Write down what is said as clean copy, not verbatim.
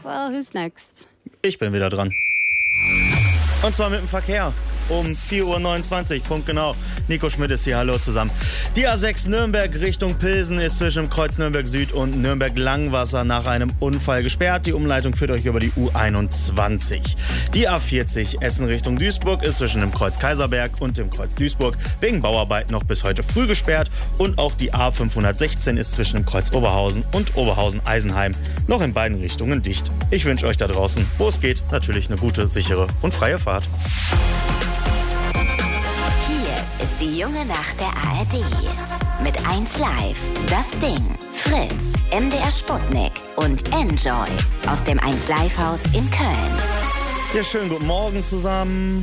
Well, who's next? Ich bin wieder dran. Und zwar mit dem Verkehr. Um 4.29 Uhr, Punkt genau. Nico Schmidt ist hier, hallo zusammen. Die A6 Nürnberg Richtung Pilsen ist zwischen dem Kreuz Nürnberg Süd und Nürnberg Langwasser nach einem Unfall gesperrt. Die Umleitung führt euch über die U21. Die A40 Essen Richtung Duisburg ist zwischen dem Kreuz Kaiserberg und dem Kreuz Duisburg wegen Bauarbeit noch bis heute früh gesperrt. Und auch die A516 ist zwischen dem Kreuz Oberhausen und Oberhausen-Eisenheim noch in beiden Richtungen dicht. Ich wünsche euch da draußen, wo es geht, natürlich eine gute, sichere und freie Fahrt. Ist die junge Nacht der ARD. Mit 1Live, Das Ding, Fritz, MDR Sputnik und Enjoy aus dem 1Live-Haus in Köln. Ja, schönen guten Morgen zusammen.